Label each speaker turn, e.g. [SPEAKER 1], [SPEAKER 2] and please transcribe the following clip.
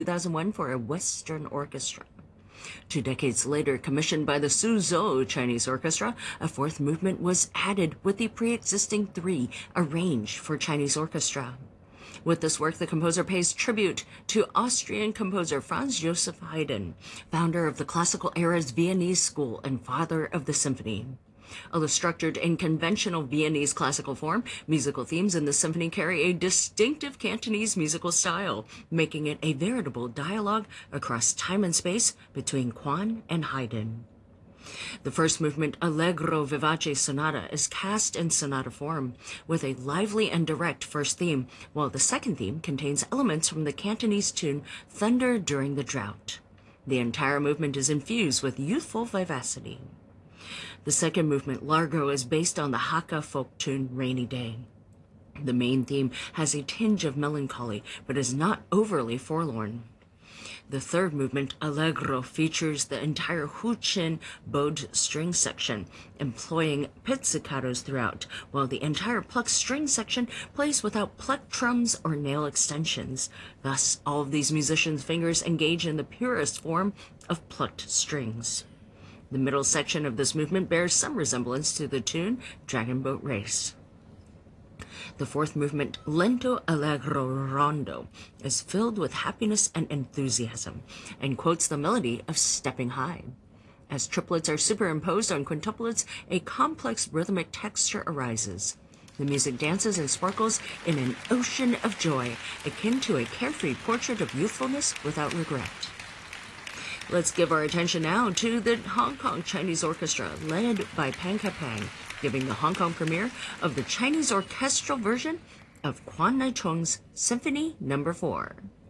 [SPEAKER 1] 2001 for a Western orchestra. 2 decades later, commissioned by the Suzhou Chinese Orchestra, a fourth movement was added with the pre-existing three arranged for Chinese orchestra. With this work, the composer pays tribute to Austrian composer Franz Joseph Haydn, founder of the classical era's Viennese school and father of the symphony. Although structured in conventional Viennese classical form, musical themes in the symphony carry a distinctive Cantonese musical style, making it a veritable dialogue across time and space between Quan and Haydn. The first movement, Allegro Vivace Sonata, is cast in sonata form, with a lively and direct first theme, while the second theme contains elements from the Cantonese tune Thunder During the Drought. The entire movement is infused with youthful vivacity. The second movement, Largo, is based on the Hakka folk tune Rainy Day. The main theme has a tinge of melancholy, but is not overly forlorn. The third movement, Allegro, features the entire Huqin bowed string section, employing pizzicatos throughout, while the entire plucked string section plays without plectrums or nail extensions. Thus, all of these musicians' fingers engage in the purest form of plucked strings. The middle section of this movement bears some resemblance to the tune Dragon Boat Race. The fourth movement, Lento Allegro Rondo, is filled with happiness and enthusiasm, and quotes the melody of Stepping High. As triplets are superimposed on quintuplets, a complex rhythmic texture arises. The music dances and sparkles in an ocean of joy, akin to a carefree portrait of youthfulness without regret. Let's give our attention now to the Hong Kong Chinese Orchestra, led by Pang Kapang, giving the Hong Kong premiere of the Chinese orchestral version of Quan Nai Chung's Symphony No. 4.